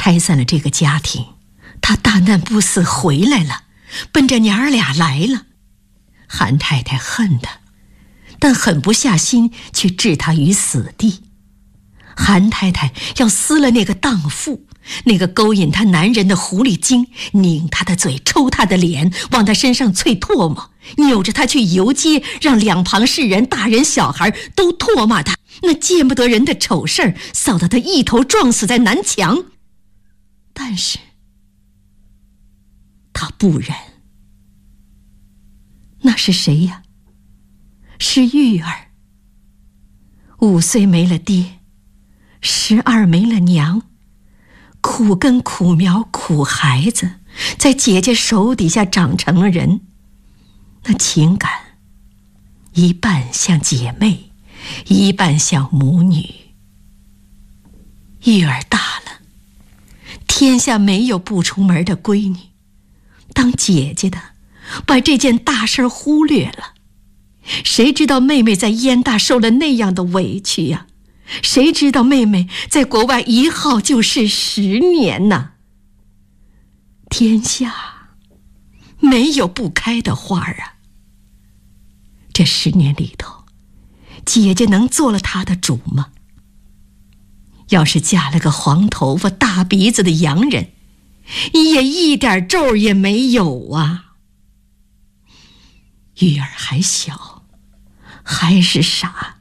拆散了这个家庭，他大难不死回来了，奔着娘儿俩来了。韩太太恨他，但狠不下心去置他于死地。韩太太要撕了那个荡妇，那个勾引她男人的狐狸精，拧她的嘴，抽她的脸，往她身上啐唾沫，扭着她去游街，让两旁世人大人小孩都唾骂她那见不得人的丑事儿，扫得她一头撞死在南墙。但是她不忍。那是谁呀？是玉儿。5岁没了爹，12没了娘，苦根苦苗苦孩子，在姐姐手底下长成了人。那情感一半像姐妹，一半像母女。玉儿大了，天下没有不出门的闺女，当姐姐的把这件大事忽略了。谁知道妹妹在燕大受了那样的委屈呀？谁知道妹妹在国外一耗就是10年呢？天下没有不开的花啊！这10年里头，姐姐能做了她的主吗？要是嫁了个黄头发大鼻子的洋人，也一点皱也没有啊。玉儿还小，还是傻，